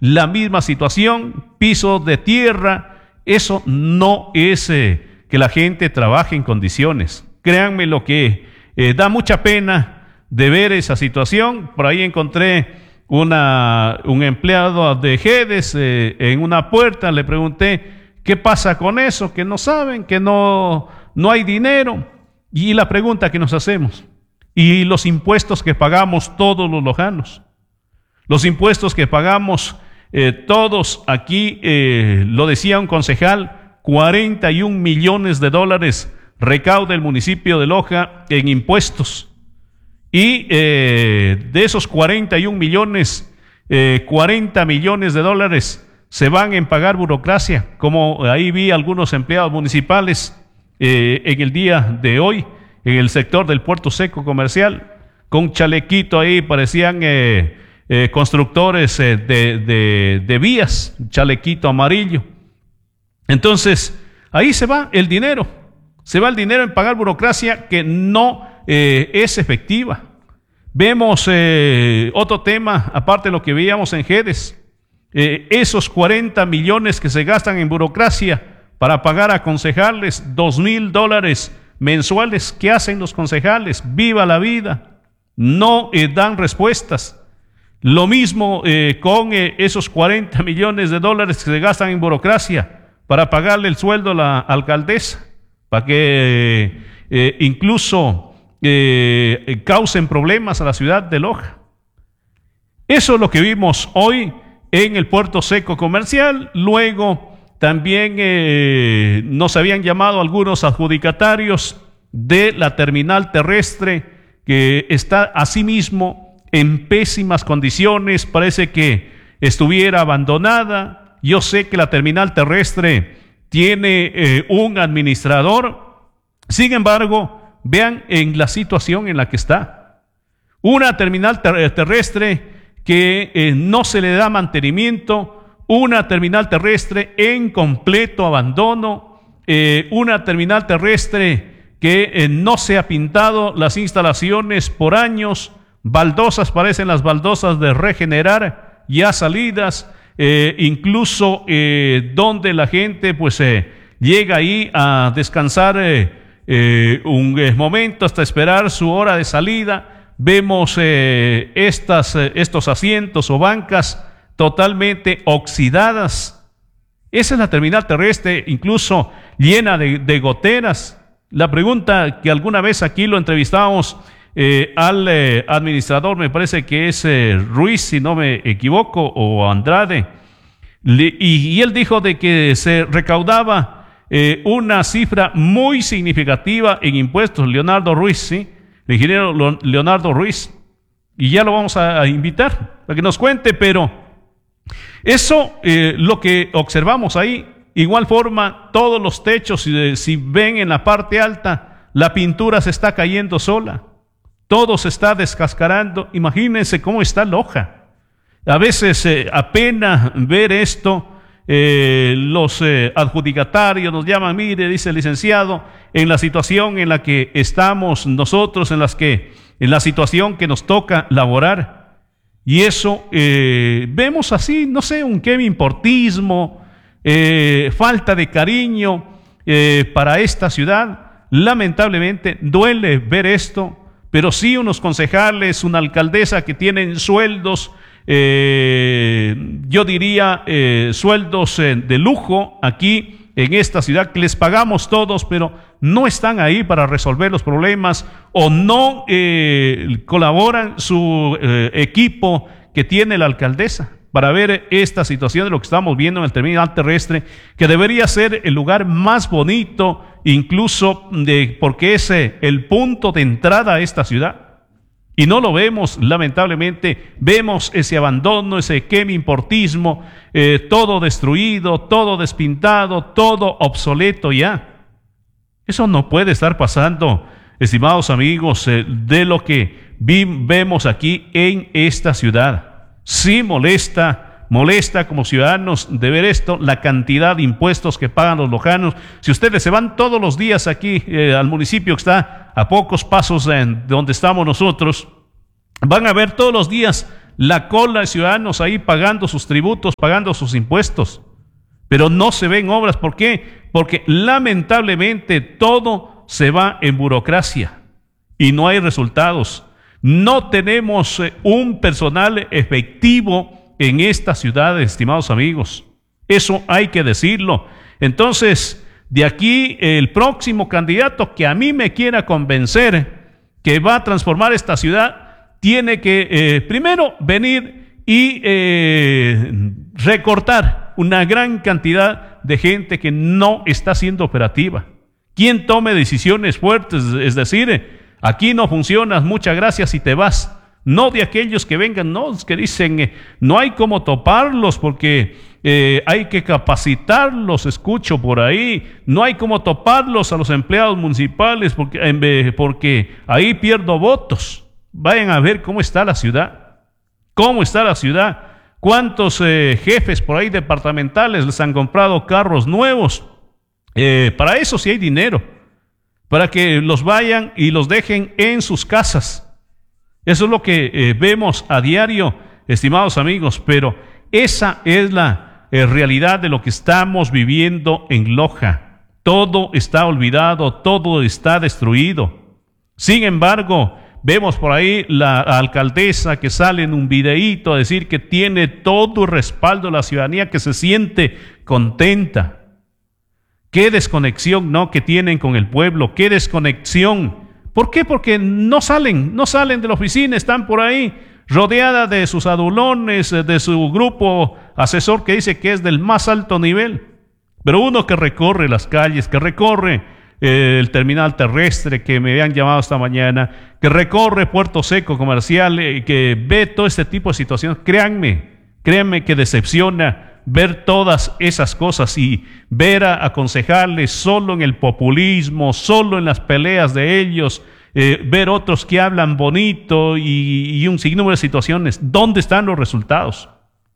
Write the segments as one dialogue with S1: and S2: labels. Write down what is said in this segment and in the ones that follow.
S1: la misma situación, piso de tierra. Eso no es que la gente trabaje en condiciones. Créanme lo que da mucha pena de ver esa situación. Por ahí encontré un empleado de GEDES en una puerta, le pregunté qué pasa con eso, que no saben, que no hay dinero. Y la pregunta que nos hacemos, ¿y los impuestos que pagamos todos los lojanos? Los impuestos que pagamos todos aquí, lo decía un concejal, 41 millones de dólares recauda el municipio de Loja en impuestos. Y de esos 41 millones, 40 millones de dólares se van en pagar burocracia, como ahí vi algunos empleados municipales en el día de hoy, en el sector del Puerto Seco Comercial, con chalequito ahí, parecían constructores de vías, chalequito amarillo. Entonces, ahí se va el dinero en pagar burocracia que no es efectiva. Vemos otro tema, aparte de lo que veíamos en GEDES, esos 40 millones que se gastan en burocracia para pagar a concejales, $2,000 mensuales. ¿Qué hacen los concejales? Viva la vida, no dan respuestas. Lo mismo con esos 40 millones de dólares que se gastan en burocracia para pagarle el sueldo a la alcaldesa, para que incluso causen problemas a la ciudad de Loja. Eso es lo que vimos hoy en el Puerto Seco Comercial. Luego también nos habían llamado algunos adjudicatarios de la terminal terrestre, que está asimismo en pésimas condiciones, parece que estuviera abandonada. Yo sé que la terminal terrestre tiene un administrador, sin embargo, vean en la situación en la que está. Una terminal terrestre que no se le da mantenimiento, una terminal terrestre en completo abandono, una terminal terrestre que no se ha pintado las instalaciones por años, baldosas, parecen las baldosas de Regenerar, ya salidas, incluso donde la gente pues llega ahí a descansar un momento hasta esperar su hora de salida. Vemos estos asientos o bancas totalmente oxidadas. Esa es la terminal terrestre, incluso llena de goteras. La pregunta que alguna vez aquí lo entrevistábamos al administrador, me parece que es Ruiz, si no me equivoco, o Andrade, y él dijo de que se recaudaba una cifra muy significativa en impuestos. Leonardo Ruiz, ¿sí? El ingeniero Leonardo Ruiz, y ya lo vamos a invitar para que nos cuente, pero eso, lo que observamos ahí. Igual forma, todos los techos, si ven en la parte alta, la pintura se está cayendo sola, todo se está descascarando. Imagínense cómo está Loja. A veces apenas ver esto, los adjudicatarios nos llaman, mire, dice el licenciado, en la situación en la que estamos nosotros, en la situación que nos toca laborar. Y eso vemos así, no sé, un Kevin Portismo, falta de cariño para esta ciudad. Lamentablemente duele ver esto, pero sí unos concejales, una alcaldesa que tienen sueldos, yo diría sueldos de lujo aquí en esta ciudad, que les pagamos todos, pero no están ahí para resolver los problemas, o no colaboran su equipo que tiene la alcaldesa para ver esta situación de lo que estamos viendo en el terminal terrestre, que debería ser el lugar más bonito, incluso porque es el punto de entrada a esta ciudad. Y no lo vemos, lamentablemente. Vemos ese abandono, ese Portismo, todo destruido, todo despintado, todo obsoleto ya. Eso no puede estar pasando, estimados amigos, de lo que vemos aquí en esta ciudad. Sí molesta como ciudadanos de ver esto, la cantidad de impuestos que pagan los lojanos. Si ustedes se van todos los días aquí al municipio que está a pocos pasos de donde estamos nosotros, van a ver todos los días la cola de ciudadanos ahí pagando sus tributos, pagando sus impuestos, pero no se ven obras. ¿Por qué? Porque lamentablemente todo se va en burocracia y no hay resultados. No tenemos un personal efectivo en esta ciudad, estimados amigos. Eso hay que decirlo. Entonces, de aquí el próximo candidato que a mí me quiera convencer que va a transformar esta ciudad, tiene que primero venir y recortar una gran cantidad de gente que no está siendo operativa. Quien tome decisiones fuertes, es decir, aquí no funcionas, muchas gracias y te vas. No de aquellos que vengan, no, que dicen, no hay cómo toparlos porque hay que capacitarlos, escucho por ahí. No hay cómo toparlos a los empleados municipales porque ahí pierdo votos. Vayan a ver cómo está la ciudad. ¿Cómo está la ciudad? ¿Cuántos jefes por ahí departamentales les han comprado carros nuevos? Para eso sí hay dinero, para que los vayan y los dejen en sus casas. Eso es lo que vemos a diario, estimados amigos, pero esa es la realidad de lo que estamos viviendo en Loja. Todo está olvidado, todo está destruido. Sin embargo, vemos por ahí la alcaldesa que sale en un videíto a decir que tiene todo el respaldo de la ciudadanía, que se siente contenta. Qué desconexión, ¿no?, que tienen con el pueblo, qué desconexión. ¿Por qué? Porque no salen de la oficina, están por ahí rodeada de sus adulones, de su grupo asesor que dice que es del más alto nivel. Pero uno que recorre las calles, que recorre el terminal terrestre que me han llamado esta mañana, que recorre Puerto Seco Comercial, que ve todo este tipo de situaciones, créanme que decepciona ver todas esas cosas y ver a concejales solo en el populismo, solo en las peleas de ellos, ver otros que hablan bonito y un sinnúmero de situaciones. ¿Dónde están los resultados?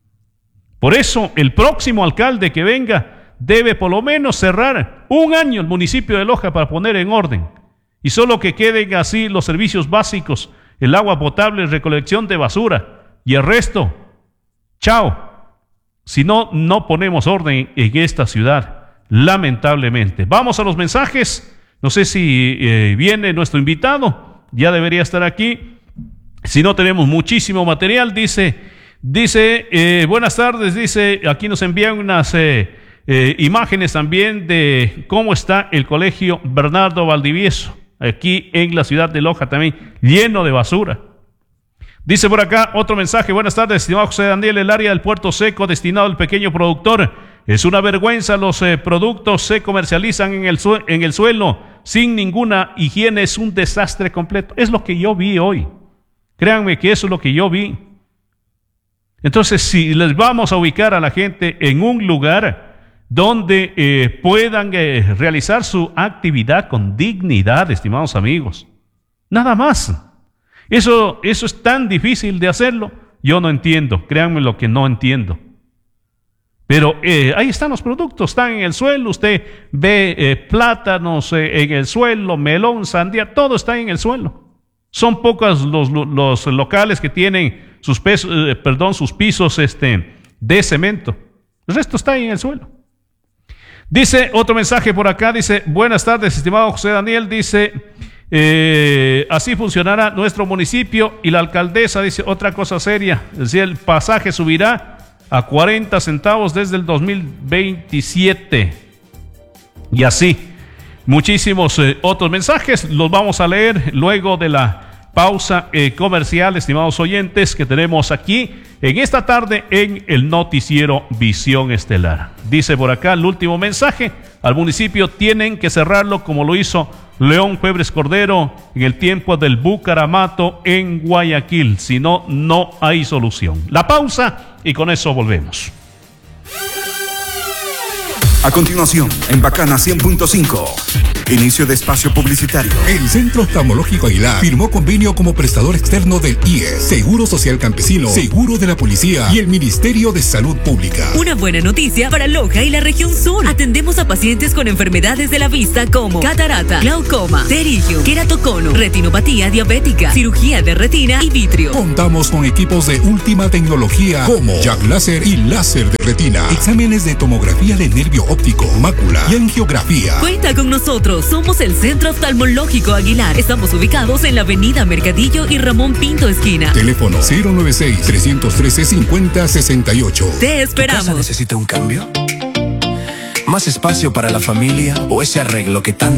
S1: Por eso el próximo alcalde que venga debe por lo menos cerrar un año el municipio de Loja para poner en orden, y solo que queden así los servicios básicos, el agua potable, recolección de basura, y el resto, chao. Si no, no ponemos orden en esta ciudad, lamentablemente. Vamos a los mensajes. No sé si viene nuestro invitado, ya debería estar aquí. Si no, tenemos muchísimo material. Dice, buenas tardes, dice, aquí nos envían unas imágenes también de cómo está el colegio Bernardo Valdivieso, aquí en la ciudad de Loja también, lleno de basura. Dice por acá otro mensaje: buenas tardes, estimado José Daniel, el área del Puerto Seco destinado al pequeño productor. Es una vergüenza, los productos se comercializan en el suelo sin ninguna higiene, es un desastre completo. Es lo que yo vi hoy. Créanme que eso es lo que yo vi. Entonces, si les vamos a ubicar a la gente en un lugar donde puedan realizar su actividad con dignidad, estimados amigos, nada más. Eso es tan difícil de hacerlo. Yo no entiendo, créanme lo que no entiendo. Pero ahí están los productos, están en el suelo. Usted ve plátanos en el suelo, melón, sandía, todo está en el suelo. Son pocos los locales que tienen sus pisos de cemento. El resto está ahí en el suelo. Dice otro mensaje por acá, dice: buenas tardes, estimado José Daniel, dice, así funcionará nuestro municipio. Y la alcaldesa dice otra cosa seria, es decir, el pasaje subirá a 40 centavos desde el 2027. Y así, muchísimos otros mensajes, los vamos a leer luego de la pausa comercial, estimados oyentes, que tenemos aquí en esta tarde en el noticiero Visión Estelar. Dice por acá el último mensaje: al municipio tienen que cerrarlo como lo hizo León Febres Cordero en el tiempo del Bucaramato en Guayaquil, si no, no hay solución. La pausa y con eso volvemos.
S2: A continuación, en Bacana 100.5. Inicio de espacio publicitario.
S3: El Centro Oftalmológico Aguilar firmó convenio como prestador externo del IES, Seguro Social Campesino, Seguro de la Policía y el Ministerio de Salud Pública.
S4: Una buena noticia para Loja y la región sur. Atendemos a pacientes con enfermedades de la vista como catarata, glaucoma, pterigio, queratocono, retinopatía diabética, cirugía de retina y vitrio.
S3: Contamos con equipos de última tecnología como Jack Láser y láser de retina, exámenes de tomografía de nervio óptico, mácula y angiografía.
S4: Cuenta con nosotros, somos el Centro Oftalmológico Aguilar. Estamos ubicados en la avenida Mercadillo y Ramón Pinto esquina.
S3: Teléfono 096-313-5068.
S4: Te esperamos.
S5: ¿Tu casa necesita un cambio? ¿Más espacio para la familia o ese arreglo que tanto